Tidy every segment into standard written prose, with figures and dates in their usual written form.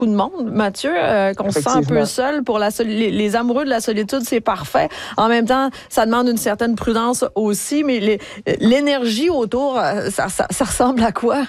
beaucoup de monde, Mathieu, qu'on se sent un peu seul pour les amoureux de la solitude, c'est parfait. En même temps, ça demande une certaine prudence aussi, mais l'énergie autour, ça ressemble à quoi?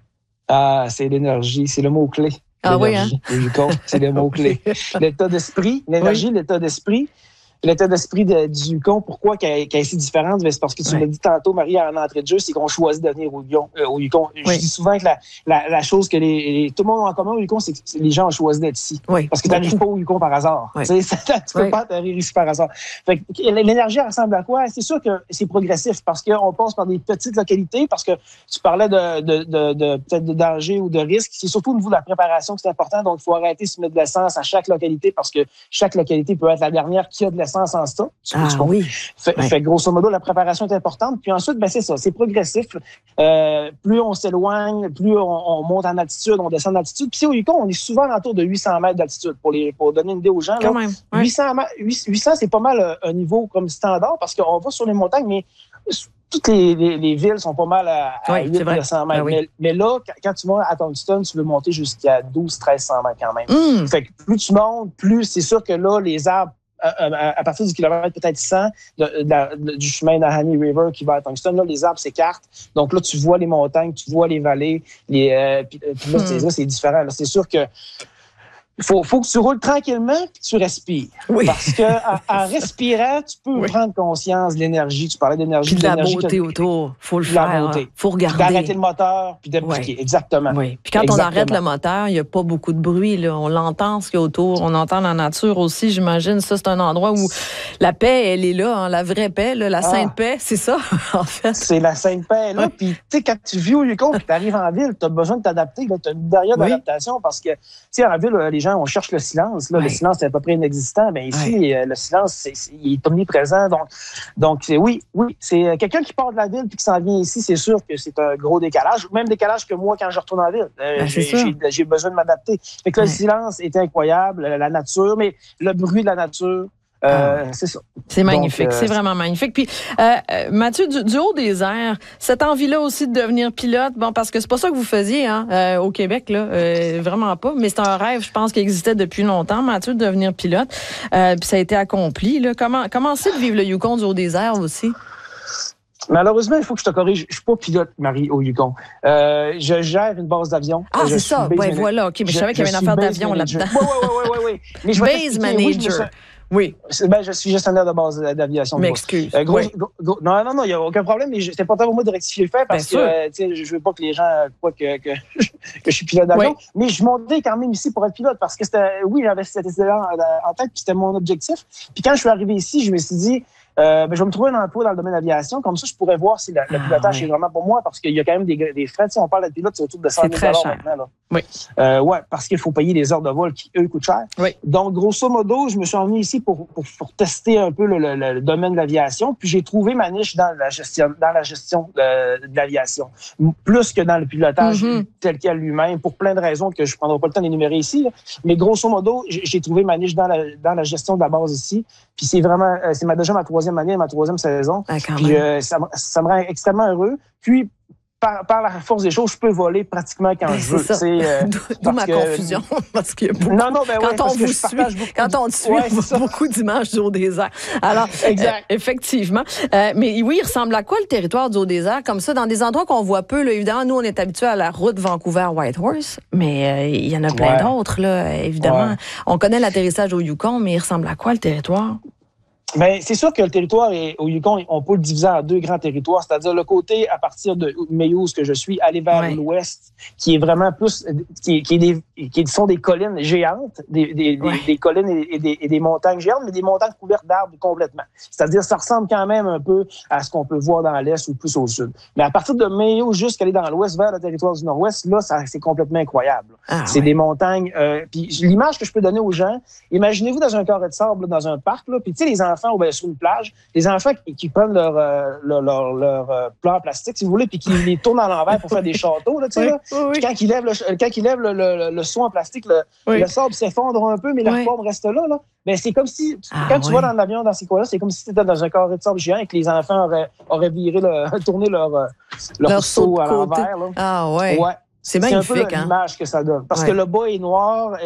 Ah, c'est l'énergie, c'est le mot-clé. Ah oui, hein? C'est le mot-clé. L'état d'esprit, l'énergie, oui. L'état d'esprit. L'état d'esprit du Yukon, pourquoi qu'elle est si différente? C'est parce que tu l'as dit tantôt, Marie, en entrée de jeu, c'est qu'on choisit de venir au Yukon. Je dis souvent que la chose que tout le monde a en commun au Yukon, c'est que les gens ont choisi d'être ici. Oui. Parce que tu n'arrives pas au Yukon par hasard. Oui. Tu peux pas t'arriver ici par hasard. Fait que, l'énergie ressemble à quoi? C'est sûr que c'est progressif parce qu'on passe par des petites localités, parce que tu parlais peut-être de danger ou de risque. C'est surtout au niveau de la préparation que c'est important. Donc, il faut arrêter de se mettre de l'essence à chaque localité parce que chaque localité peut être la dernière qui a de l'essence en stock. Oui. Fait grosso modo, la préparation est importante. Puis ensuite, c'est ça, c'est progressif. Plus on s'éloigne, plus on monte en altitude, on descend en altitude. Puis au Yukon, on est souvent autour de 800 mètres d'altitude. Pour donner une idée aux gens, là, même, 800, c'est pas mal un niveau comme standard parce qu'on va sur les montagnes, mais toutes les villes sont pas mal à 800 mètres. Mais là, quand tu vas à Tungsten, tu veux monter jusqu'à 1200-1300 mètres quand même. Fait que plus tu montes, plus c'est sûr que là, les arbres, à partir du kilomètre peut-être 100 du chemin d'Ahani River qui va à Tungsten, là, les arbres s'écartent. Donc là, tu vois les montagnes, tu vois les vallées. Puis là, c'est différent. Là, c'est sûr que faut que tu roules tranquillement et que tu respires. Oui. Parce qu'en respirant, tu peux prendre conscience de l'énergie. Tu parlais d'énergie. Puis de la beauté autour. Faut le faire. Faut regarder. D'arrêter le moteur puis d'appliquer. Exactement. Oui. Puis quand on arrête le moteur, il n'y a pas beaucoup de bruit. Là. On l'entend, ce qu'il y a autour. On entend la nature aussi, j'imagine. Ça, c'est un endroit où la paix, elle est là. Hein, la vraie paix, là, la sainte paix, c'est ça, en fait. C'est la sainte paix, là. Puis, tu sais, quand tu vis au Yukon et tu arrives en ville, tu as besoin de t'adapter. Tu as une barrière d'adaptation parce que, tu sais, en ville, les gens, on cherche le silence. Là, le silence, c'est à peu près inexistant. Mais ici, le silence, il est omniprésent. Donc oui, c'est quelqu'un qui part de la ville puis qui s'en vient ici, c'est sûr que c'est un gros décalage. Même décalage que moi quand je retourne en ville. J'ai besoin de m'adapter. Fait que le silence est incroyable, la nature, mais le bruit de la nature, c'est ça. C'est magnifique, c'est vraiment magnifique. Puis, Mathieu, du haut des airs, cette envie-là aussi de devenir pilote, bon, parce que c'est pas ça que vous faisiez au Québec, là, vraiment pas, mais c'est un rêve, je pense, qui existait depuis longtemps, Mathieu, de devenir pilote. Puis ça a été accompli. Là. Comment c'est de vivre le Yukon du haut des airs aussi? Malheureusement, il faut que je te corrige. Je suis pas pilote, Marie, au Yukon. Je gère une base d'avion. Ah, c'est ça. Ouais, voilà. OK, mais je savais qu'il y avait une affaire d'avion là-dedans. Oui. Mais je base manager. Oui. Je suis gestionnaire de base d'aviation. M'excuse. Non, il n'y a aucun problème, mais c'est important pour moi de rectifier le fait parce que je veux pas que les gens croient que je suis pilote d'avion. Oui. Mais je montais quand même ici pour être pilote parce que j'avais cet idée-là en tête, puis c'était mon objectif. Puis quand je suis arrivé ici, je me suis dit, je vais me trouver un emploi dans le domaine de l'aviation. Comme ça, je pourrais voir si le pilotage est vraiment pour moi parce qu'il y a quand même des frais. Si on parle de pilote, c'est autour de 100 000 $ maintenant. Là. Oui. Parce qu'il faut payer les heures de vol qui, eux, coûtent cher. Oui. Donc, grosso modo, je me suis emmené ici pour tester un peu le domaine de l'aviation. Puis, j'ai trouvé ma niche dans la gestion de l'aviation. Plus que dans le pilotage tel quel lui-même, pour plein de raisons que je ne prendrai pas le temps d'énumérer ici. Là. Mais grosso modo, j'ai trouvé ma niche dans la gestion de la base ici. Puis, c'est déjà ma troisième année, ma troisième saison. Ah, puis, ça me rend extrêmement heureux. Puis, par la force des choses, je peux voler pratiquement quand je veux. D'où ma confusion. Parce qu'il y a beaucoup, quand on te suit, on voit beaucoup d'images du Haut-des-Airs. Alors, effectivement. Mais oui, il ressemble à quoi le territoire du Haut-des-Airs? Comme ça, dans des endroits qu'on voit peu, là, évidemment, nous, on est habitués à la route Vancouver-Whitehorse, mais il y en a plein d'autres, là, évidemment. On connaît l'atterrissage au Yukon, mais il ressemble à quoi le territoire? Bien, c'est sûr que le territoire au Yukon, on peut le diviser en deux grands territoires, c'est-à-dire le côté à partir de Mayos que je suis, aller vers l'ouest, qui est vraiment plus, qui sont des collines géantes, des collines et des montagnes géantes, mais des montagnes couvertes d'arbres complètement. C'est-à-dire, ça ressemble quand même un peu à ce qu'on peut voir dans l'est ou plus au sud. Mais à partir de Mayos jusqu'à aller dans l'ouest, vers le territoire du nord-ouest, là, c'est complètement incroyable. C'est des montagnes. Puis l'image que je peux donner aux gens, imaginez-vous dans un carré de sable, là, dans un parc, là, puis tu sais, les enfants sur une plage, les enfants qui prennent leur plan en plastique, si vous voulez, puis qui les tournent à l'envers pour faire des châteaux, là, tu sais, là. Puis quand ils lèvent le seau en plastique, le sable s'effondre un peu, mais la forme reste là. Mais c'est comme si, quand tu vas dans l'avion dans ces coins-là, c'est comme si tu étais dans un carré de sable géant et que les enfants auraient tourné leur seau à l'envers. Ah ouais. C'est magnifique, un peu l'image que ça donne. Parce que le bas est noir.